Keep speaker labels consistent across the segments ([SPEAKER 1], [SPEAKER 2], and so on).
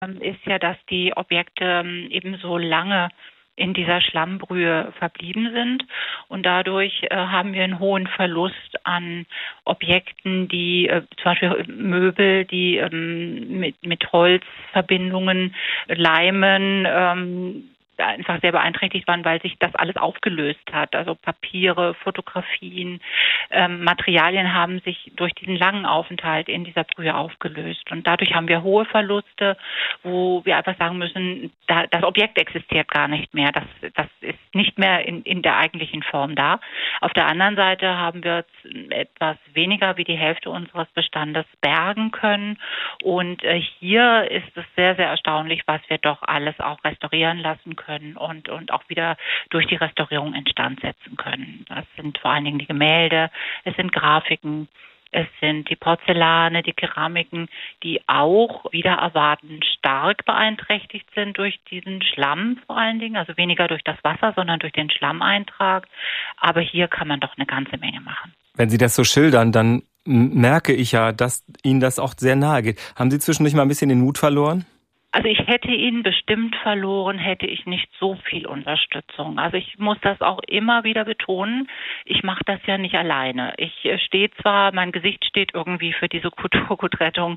[SPEAKER 1] ist ja, dass die Objekte eben so lange in dieser Schlammbrühe verblieben sind. Und dadurch haben wir einen hohen Verlust an Objekten, die zum Beispiel Möbel, die mit Holzverbindungen, Leimen, einfach sehr beeinträchtigt waren, weil sich das alles aufgelöst hat. Also Papiere, Fotografien, Materialien haben sich durch diesen langen Aufenthalt in dieser Brühe aufgelöst. Und dadurch haben wir hohe Verluste, wo wir einfach sagen müssen, das Objekt existiert gar nicht mehr. Das ist nicht mehr in der eigentlichen Form da. Auf der anderen Seite haben wir etwas weniger wie die Hälfte unseres Bestandes bergen können. Und hier ist es sehr, sehr erstaunlich, was wir doch alles auch restaurieren lassen können und auch wieder durch die Restaurierung instand setzen können. Das sind vor allen Dingen die Gemälde, es sind Grafiken, es sind die Porzellane, die Keramiken, die auch wieder erwarten stark beeinträchtigt sind durch diesen Schlamm vor allen Dingen, also weniger durch das Wasser, sondern durch den Schlammeintrag. Aber hier kann man doch eine ganze Menge machen.
[SPEAKER 2] Wenn Sie das so schildern, dann merke ich ja, dass Ihnen das auch sehr nahe geht. Haben Sie zwischendurch mal ein bisschen den Mut verloren?
[SPEAKER 1] Also ich hätte ihn bestimmt verloren, hätte ich nicht so viel Unterstützung. Also ich muss das auch immer wieder betonen. Ich mache das ja nicht alleine. Ich stehe zwar, mein Gesicht steht irgendwie für diese Kulturgutrettung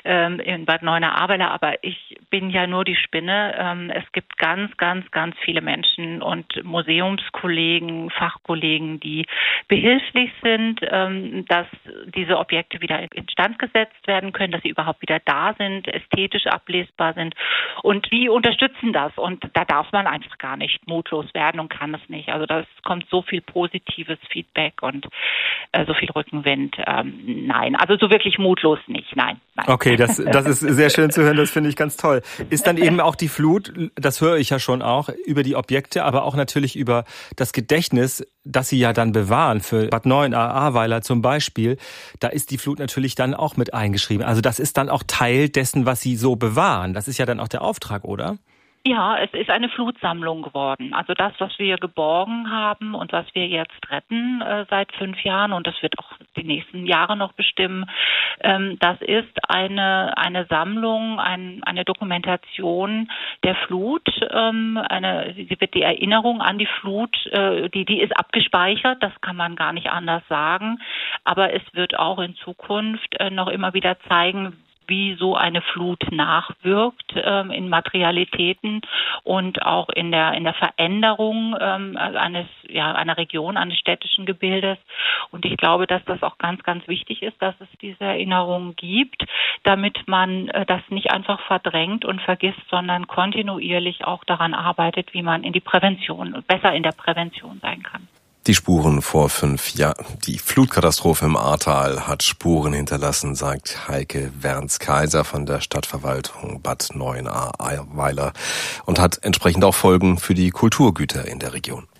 [SPEAKER 1] in Bad Neuenahr-Ahrweiler, aber ich bin ja nur die Spinne. Es gibt ganz, ganz, ganz viele Menschen und Museumskollegen, Fachkollegen, die behilflich sind, dass diese Objekte wieder instand gesetzt werden können, dass sie überhaupt wieder da sind, ästhetisch ablesbar sind. Und die unterstützen das. Und da darf man einfach gar nicht mutlos werden und kann es nicht. Also da kommt so viel positives Feedback und so viel Rückenwind. Nein, also so wirklich mutlos nicht. Nein.
[SPEAKER 2] Okay, das ist sehr schön zu hören. Das finde ich ganz toll. Ist dann eben auch die Flut, das höre ich ja schon auch, über die Objekte, aber auch natürlich über das Gedächtnis, das Sie ja dann bewahren für Bad Neuenahr-Ahrweiler zum Beispiel. Da ist die Flut natürlich dann auch mit eingeschrieben. Also das ist dann auch Teil dessen, was Sie so bewahren. Das ist ja dann auch der Auftrag, oder?
[SPEAKER 1] Ja, es ist eine Flutsammlung geworden. Also das, was wir geborgen haben und was wir jetzt retten seit 5 Jahren, und das wird auch die nächsten Jahre noch bestimmen, das ist eine Sammlung, eine Dokumentation der Flut. Sie wird die Erinnerung an die Flut, die ist abgespeichert, das kann man gar nicht anders sagen. Aber es wird auch in Zukunft noch immer wieder zeigen, wie so eine Flut nachwirkt in Materialitäten und auch in der Veränderung einer Region, eines städtischen Gebildes. Und ich glaube, dass das auch ganz, ganz wichtig ist, dass es diese Erinnerungen gibt, damit man das nicht einfach verdrängt und vergisst, sondern kontinuierlich auch daran arbeitet, wie man besser in der Prävention sein kann.
[SPEAKER 3] Die Spuren vor 5 Jahren, die Flutkatastrophe im Ahrtal hat Spuren hinterlassen, sagt Heike Werns-Kaiser von der Stadtverwaltung Bad Neuenahr-Ahrweiler und hat entsprechend auch Folgen für die Kulturgüter in der Region.